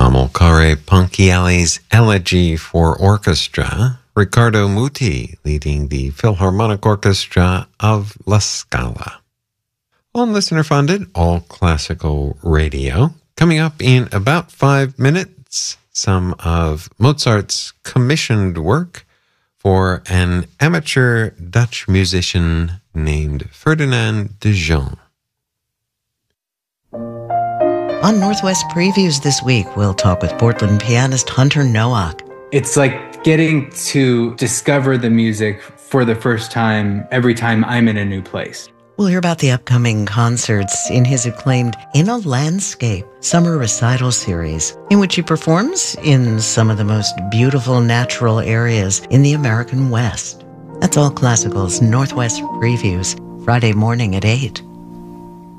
Amilcare Ponchielli's Elegy for Orchestra, Riccardo Muti leading the Philharmonic Orchestra of La Scala. On listener-funded, all-classical radio. Coming up in about 5 minutes, some of Mozart's commissioned work for an amateur Dutch musician named Ferdinand de Jong. On Northwest Previews this week, we'll talk with Portland pianist Hunter Nowak. It's like getting to discover the music for the first time every time I'm in a new place. We'll hear about the upcoming concerts in his acclaimed In a Landscape summer recital series, in which he performs in some of the most beautiful natural areas in the American West. That's All Classical's Northwest Previews, Friday morning at 8.